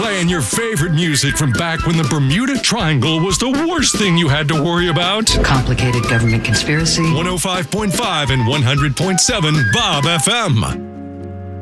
Playing your favorite music from back when the Bermuda Triangle was the worst thing you had to worry about. Complicated government conspiracy. 105.5 and 100.7 Bob FM.